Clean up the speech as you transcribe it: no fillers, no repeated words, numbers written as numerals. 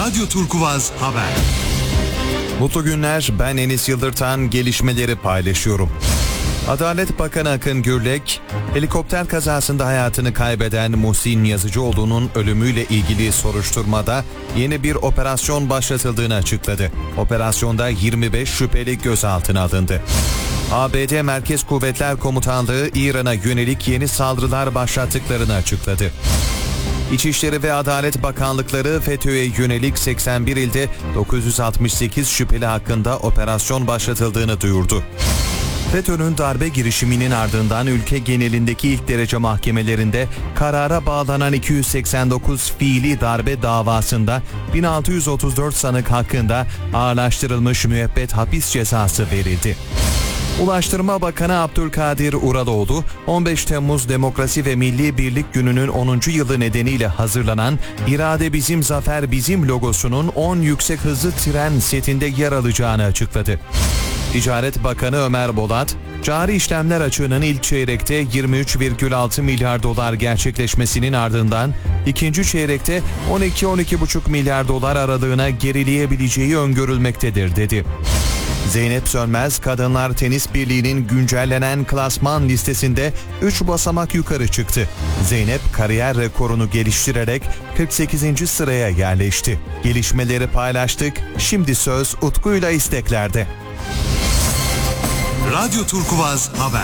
Radyo Turkuvaz Haber. Mutlu günler, ben Enis Yıldırtan, gelişmeleri paylaşıyorum. Adalet Bakanı Akın Gürlek, helikopter kazasında hayatını kaybeden Muhsin Yazıcıoğlu'nun ölümüyle ilgili soruşturmada yeni bir operasyon başlatıldığını açıkladı. Operasyonda 25 şüpheli gözaltına alındı. ABD Merkez Kuvvetler Komutanlığı İran'a yönelik yeni saldırılar başlattıklarını açıkladı. İçişleri ve Adalet Bakanlıkları FETÖ'ye yönelik 81 ilde 968 şüpheli hakkında operasyon başlatıldığını duyurdu. FETÖ'nün darbe girişiminin ardından ülke genelindeki ilk derece mahkemelerinde karara bağlanan 289 fiili darbe davasında 1634 sanık hakkında ağırlaştırılmış müebbet hapis cezası verildi. Ulaştırma Bakanı Abdülkadir Uraloğlu, 15 Temmuz Demokrasi ve Milli Birlik Günü'nün 10. yılı nedeniyle hazırlanan "İrade Bizim, Zafer Bizim" logosunun 10 yüksek hızlı tren setinde yer alacağını açıkladı. Ticaret Bakanı Ömer Bolat, cari işlemler açığının ilk çeyrekte 23,6 milyar dolar gerçekleşmesinin ardından ikinci çeyrekte 12-12,5 milyar dolar aralığına gerileyebileceği öngörülmektedir dedi. Zeynep Sönmez, Kadınlar Tenis Birliği'nin güncellenen klasman listesinde 3 basamak yukarı çıktı. Zeynep kariyer rekorunu geliştirerek 48. sıraya yerleşti. Gelişmeleri paylaştık, şimdi söz Utku'yla isteklerde. Radyo Turkuvaz Haber.